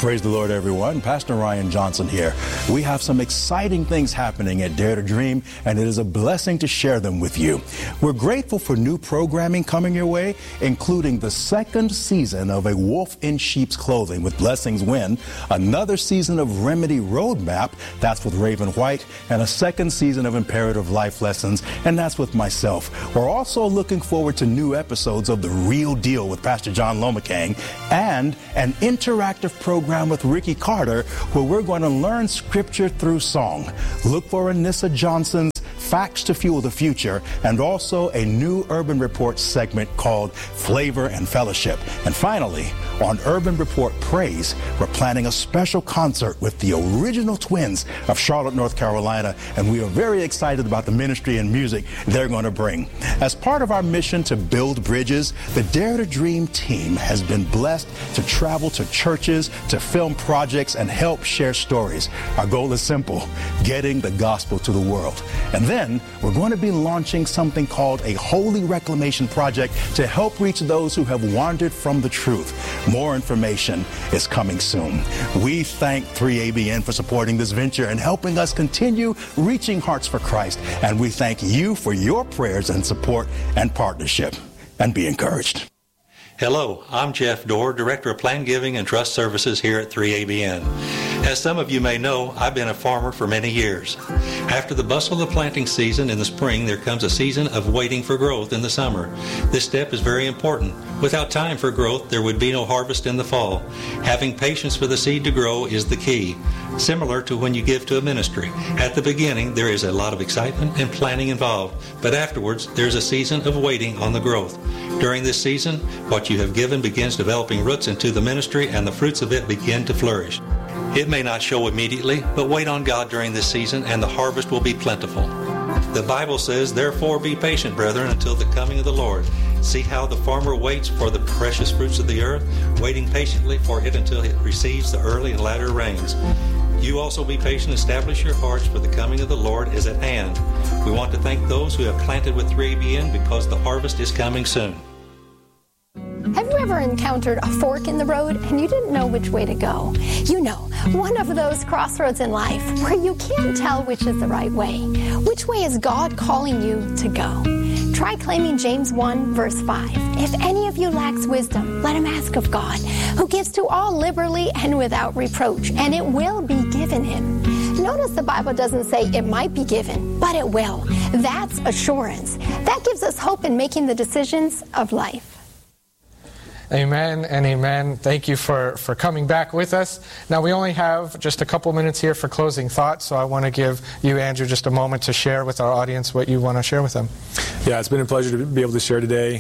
Praise the Lord, everyone. Pastor Ryan Johnson here. We have some exciting things happening at Dare to Dream, and it is a blessing to share them with you. We're grateful for new programming coming your way, including the second season of A Wolf in Sheep's Clothing with Blessings Win, another season of Remedy Roadmap, that's with Raven White, and a second season of Imperative Life Lessons, and that's with myself. We're also looking forward to new episodes of The Real Deal with Pastor John Lomacang, and an interactive program with Ricky Carter, where we're going to learn Scripture through song. Look for Anissa Johnson's Facts to Fuel the Future, and also a new Urban Report segment called Flavor and Fellowship. And finally, on Urban Report Praise, we're planning a special concert with the original twins of Charlotte, North Carolina, and we are very excited about the ministry and music they're going to bring. As part of our mission to build bridges, the Dare to Dream team has been blessed to travel to churches, to film projects, and help share stories. Our goal is simple: getting the gospel to the world. And then we're going to be launching something called a Holy Reclamation Project to help reach those who have wandered from the truth. More information is coming soon. We thank 3ABN for supporting this venture and helping us continue reaching hearts for Christ. And we thank you for your prayers and support and partnership. And be encouraged. Hello, I'm Jeff Dorr, Director of Plan Giving and Trust Services here at 3ABN. As some of you may know, I've been a farmer for many years. After the bustle of the planting season in the spring, there comes a season of waiting for growth in the summer. This step is very important. Without time for growth, there would be no harvest in the fall. Having patience for the seed to grow is the key. Similar to when you give to a ministry. At the beginning, there is a lot of excitement and planning involved, but afterwards, there's a season of waiting on the growth. During this season, what you have given begins developing roots into the ministry, and the fruits of it begin to flourish. It may not show immediately, but wait on God during this season, and the harvest will be plentiful. The Bible says, "Therefore be patient, brethren, until the coming of the Lord." See how the farmer waits for the precious fruits of the earth, waiting patiently for it until it receives the early and latter rains. You also be patient, establish your hearts, for the coming of the Lord is at hand. We want to thank those who have planted with 3ABN because the harvest is coming soon. Have you ever encountered a fork in the road and you didn't know which way to go? You know, one of those crossroads in life where you can't tell which is the right way. Which way is God calling you to go? Try claiming James 1, verse 5. If any of you lacks wisdom, let him ask of God, who gives to all liberally and without reproach, and it will be given him. Notice the Bible doesn't say it might be given, but it will. That's assurance. That gives us hope in making the decisions of life. Amen and amen. Thank you for coming back with us. Now, we only have just a couple minutes here for closing thoughts, so I want to give you, Andrew, just a moment to share with our audience what you want to share with them. Yeah, it's been a pleasure to be able to share today.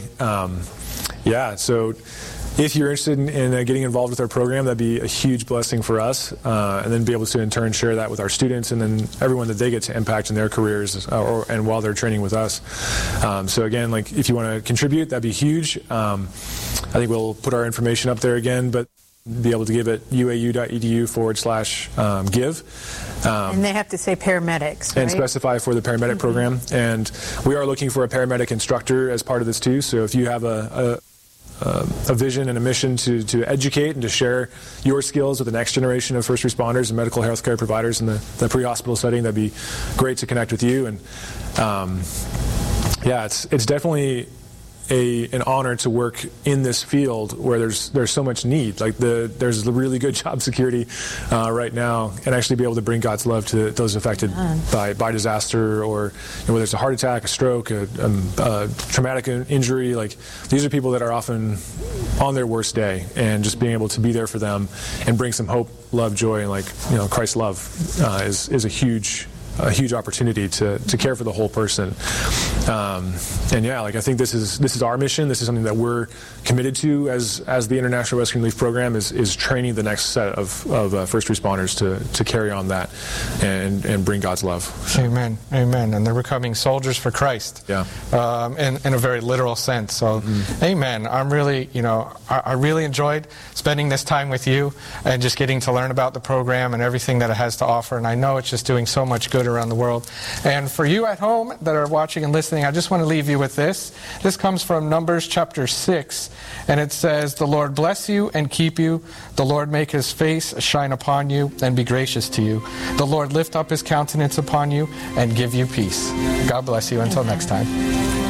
So if you're interested in getting involved with our program, that'd be a huge blessing for us, and then be able to in turn share that with our students and then everyone that they get to impact in their careers and while they're training with us. So again, like if you want to contribute, that'd be huge. I think we'll put our information up there again, but be able to give at uau.edu/give. And they have to say paramedics, right? And specify for the paramedic program. And we are looking for a paramedic instructor as part of this too. So if you have a vision and a mission to educate and to share your skills with the next generation of first responders and medical health care providers in the pre-hospital setting, that'd be great to connect with you. And it's definitely an honor to work in this field where there's so much need. Like there's really good job security right now, and actually be able to bring God's love to those affected by disaster, or whether it's a heart attack, a stroke, a traumatic injury. Like these are people that are often on their worst day, and just being able to be there for them and bring some hope, love, joy, and Christ's love is a huge opportunity to care for the whole person. I think this is our mission. This is something that we're committed to as the International Rescue and Relief Program is training the next set of first responders to carry on that and bring God's love. Amen. Amen. And they're becoming soldiers for Christ. Yeah. In a very literal sense. So, amen. I'm really, I really enjoyed spending this time with you and just getting to learn about the program and everything that it has to offer. And I know it's just doing so much good good around the world. And for you at home that are watching and listening, I just want to leave you with this. This comes from Numbers chapter 6, and it says, "The Lord bless you and keep you. The Lord make his face shine upon you and be gracious to you. The Lord lift up his countenance upon you and give you peace." God bless you. Until next time.